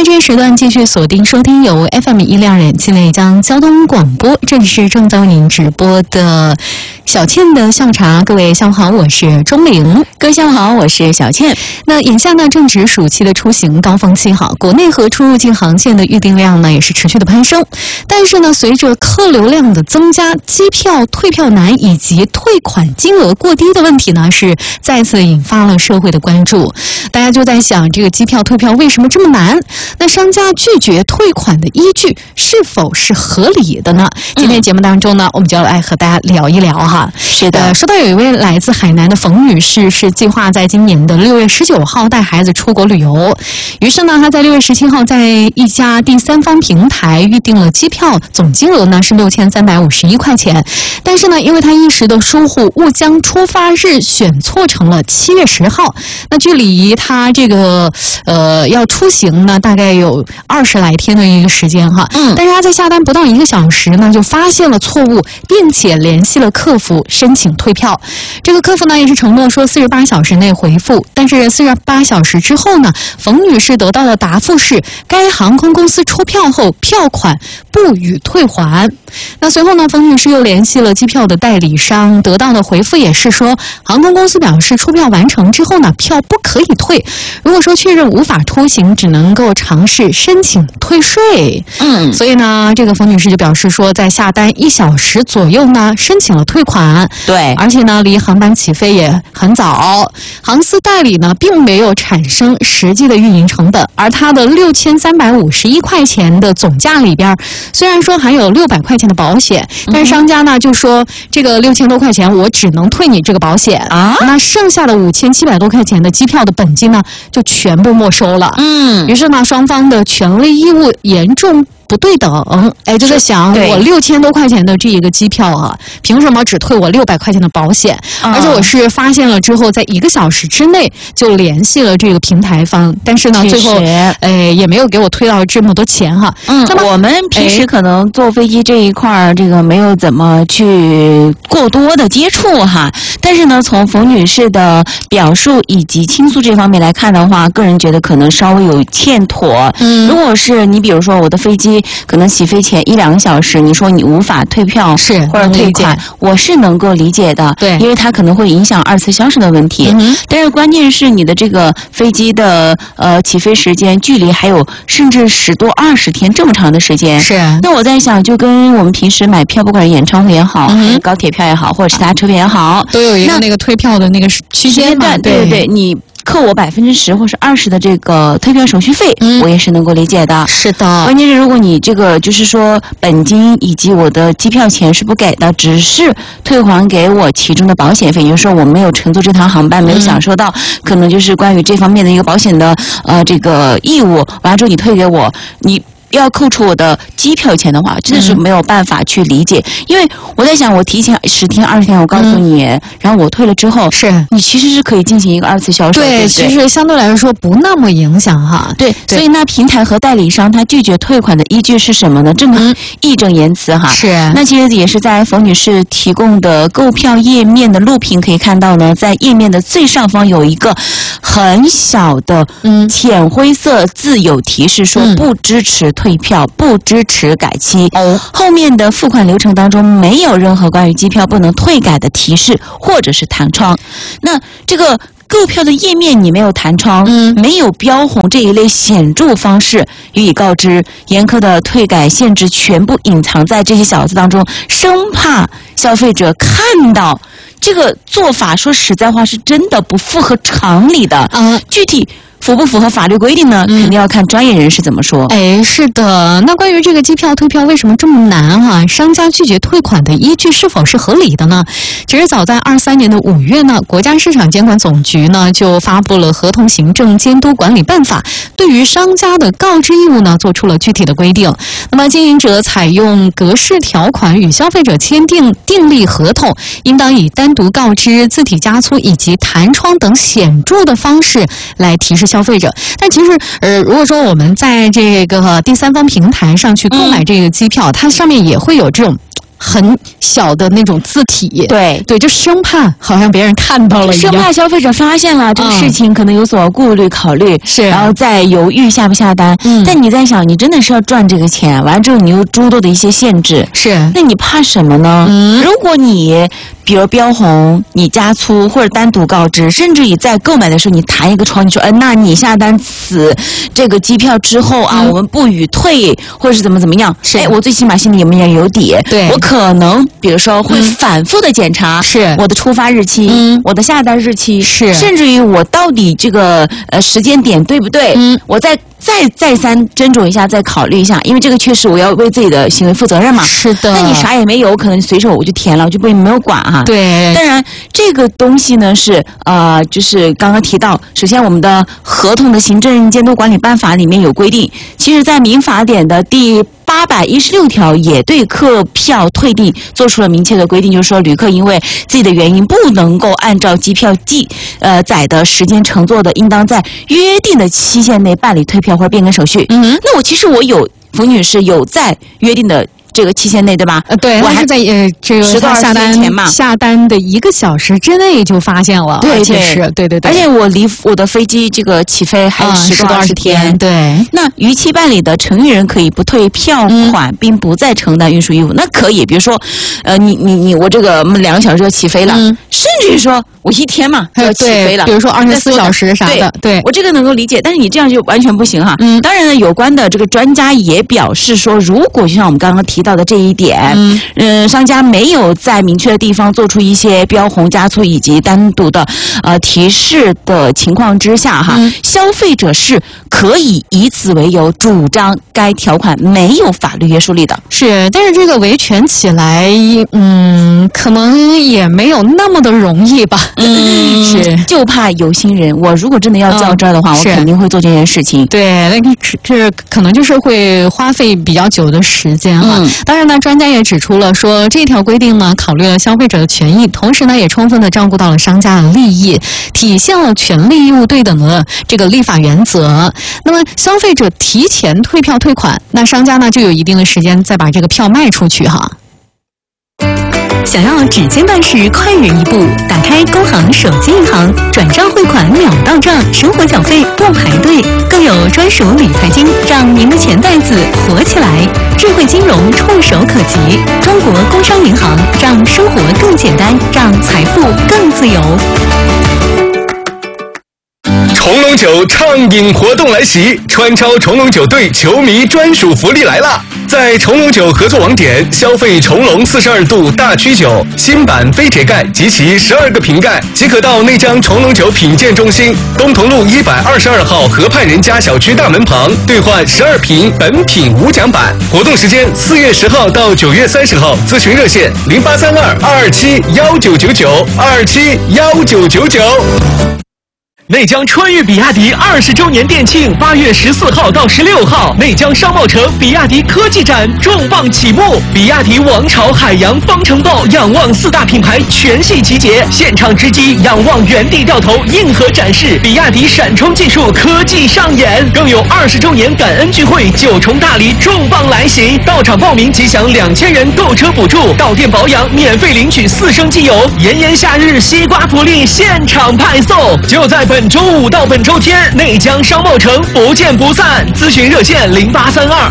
在这一时段继续锁定收听由 FM162.7内江交通广播，这里是正在为您直播的小倩的下午茶。各位下午好，我是钟玲。 各位下午好，我是小倩。 那眼下呢正值暑期的出行高峰期哈，国内和出入境航线的预订量呢也是持续的攀升。但是呢，随着客流量的增加，机票退票难以及退款金额过低的问题呢是再次引发了社会的关注。大家就在想，这个机票退票为什么这么难？那商家拒绝退款的依据是否是合理的呢？今天节目当中呢，我们就来和大家聊一聊哈。 是的， 说到有一位来自海南的冯女士，是计划在今年的6月19号带孩子出国旅游。于是呢，她在6月17号在一家第三方平台预订了机票，总金额呢是6351块钱。但是呢，因为她一时的疏忽，误将出发日选错成了7月10号。那距离她这个要出行呢，大概有20来天的一个时间哈。但是她在下单不到1个小时呢，就发现了错误，并且联系了客服申请退票。这个客服呢也是承诺说48小时内回复，但是48小时之后呢，冯女士得到的答复是该航空公司出票后票款不予退还。那随后呢，冯女士又联系了机票的代理商，得到的回复也是说航空公司表示出票完成之后呢，票不可以退，如果说确认无法出行，只能够尝试申请退税。所以呢，这个冯女士就表示说，在下单1小时左右呢，申请了退款。 对， 而且呢，离航班起飞也很早，航司代理呢并没有产生实际的运营成本，而它的6351块钱的总价里边，虽然说还有600块钱的保险，但是商家呢就说这个6000多块钱我只能退你这个保险啊，那剩下的5700多块钱的机票的本金呢就全部没收了。于是呢，双方的权利义务严重不对等。就在想，我6000多块钱的这一个机票啊，凭什么只退我600块钱的保险？而且我是发现了之后，在1个小时之内就联系了这个平台方，但是呢，最后也没有给我退到这么多钱哈。 那么我们平时可能坐飞机这一块这个没有怎么去过多的接触哈，但是呢，从冯女士的表述以及倾诉这方面来看的话，个人觉得可能稍微有欠妥。如果是你比如说我的飞机可能起飞前1-2个小时，你说你无法退票是或者退款，我是能够理解的。 对， 因为它可能会影响2次销售的问题。但是关键是你的这个飞机的起飞时间距离还有甚至10多20天这么长的时间。 是。 那我在想，就跟我们平时买票，不管是演唱会也好，高铁票也好，或者其他车票也好， 都有一个那个退票的那个区间嘛。 对，你扣我10%或是20%的这个退票手续费，我也是能够理解的。 是的， 关键是如果你这个就是说本金以及我的机票钱是不给的，只是退还给我其中的保险费，也就是说我没有乘坐这趟航班，没有享受到可能就是关于这方面的一个保险的这个义务，完了之后你退给我，你要扣除我的机票钱的话，真的是没有办法去理解。因为我在想，我提前10天、20天，我告诉你，然后我退了之后， 是你其实是可以进行一个2次销售。 对，其实相对来说不那么影响哈。 对，所以那平台和代理商他拒绝退款的依据是什么呢？这么义正言辞哈。 是。 那其实也是在冯女士提供的购票页面的录屏可以看到呢，在页面的最上方有一个很小的浅灰色字有提示说不支持退票，不支持改期。后面的付款流程当中没有任何关于机票不能退改的提示或者是弹窗。那这个购票的页面你没有弹窗，没有标红这一类显著方式予以告知，严苛的退改限制全部隐藏在这些小字当中，生怕消费者看到。这个做法说实在话是真的不符合常理的。具体符不符合法律规定呢？肯定要看专业人士怎么说。 是的。那关于这个机票退票为什么这么难哈？商家拒绝退款的依据是否是合理的呢？其实早在23年的5月呢，国家市场监管总局呢就发布了《合同行政监督管理办法》，对于商家的告知义务呢做出了具体的规定。那么经营者采用格式条款与消费者签订订立合同，应当以单独告知、字体加粗以及弹窗等显著的方式来提示消费者。但其实如果说我们在这个第三方平台上去购买这个机票，它上面也会有这种很小的那种字体， 对， 就生怕好像别人看到了一样， 生怕消费者发现了这个事情，可能有所顾虑考虑， 是， 然后再犹豫下不下单。但你在想，你真的是要赚这个钱，完了之后你又诸多的一些限制， 是， 那你怕什么呢？如果你比如标红，你加粗或者单独告知，甚至于在购买的时候你弹一个窗，你说那你下单这个机票之后啊，我们不予退，或者是怎么样， 是， 我最起码心里有底， 对， 我可能比如说会反复的检查， 是我的出发日期，我的下单日期， 是， 甚至于我到底这个时间点对不对，我再三斟酌一下，再考虑一下，因为这个确实我要为自己的行为负责任嘛。 是的， 那你啥也没有，可能随手我就填了，我就没有管哈。 对， 当然这个东西呢是就是刚刚提到，首先我们的合同的行政监督管理办法里面有规定，其实在民法典的第816条也对客票退订做出了明确的规定，就是说旅客因为自己的原因不能够按照机票载的时间乘坐的，应当在约定的期限内办理退票或者变更手续。那其实我有冯女士有在约定的这个期限内，对吧？ 对，我还在这个下单的1个小时之内就发现了， 对， 而且我离我的飞机这个起飞还有10多20天， 对。 那逾期办理的乘运人可以不退票款，并不再承担运输义务。那可以，比如说，我这个2个小时就要起飞了，甚至于说我1天嘛就要起飞了， 比如说24小时啥的，对， 我这个能够理解。但是你这样就完全不行哈。当然呢，有关的这个专家也表示说，如果就像我们刚刚提到的这一点，商家没有在明确的地方做出一些标红加粗以及单独的提示的情况之下哈，消费者是可以以此为由主张该条款没有法律约束力的。 是，但是这个维权起来，可能也没有那么的容易吧。 是，就怕有心人。我如果真的要较真的话，我肯定会做这件事情。 对，那这可能就是会花费比较久的时间哈。当然呢，专家也指出了说，这条规定呢，考虑了消费者的权益，同时呢，也充分的照顾到了商家的利益，体现了权利义务对等的这个立法原则。那么，消费者提前退票退款，那商家呢就有一定的时间再把这个票卖出去哈。 想要指尖办事快人一步，打开工行手机银行，转账汇款秒到账，生活缴费不排队，更有专属理财金，让您的钱袋子活起来。智慧金融触手可及，中国工商银行让生活更简单，让财富更自由。 重龙酒畅饮活动来袭，川超重龙酒队球迷专属福利来啦！在重龙酒合作网点消费重龙42度大曲酒新版飞铁盖及其12个瓶盖，即可到内江重龙酒品鉴中心东同路122号河畔人家小区大门旁兑换12瓶本品无奖版。活动时间4月10号到9月30号，咨询热线0832-227-1999 227-1999。内江春裕比亚迪20周年店庆，8月14号到16号，内江商贸城比亚迪科技展重磅启幕，比亚迪王朝、海洋、方程豹、仰望4大品牌全系集结，现场直击仰望原地掉头硬核展示，比亚迪闪充技术科技上演，更有20周年感恩聚会9重大礼重磅来袭，到场报名即享2000元购车补助，到店保养免费领取4升机油，炎炎夏日西瓜福利现场派送，就在本周5到本周天，内江商贸城不见不散。咨询热线0832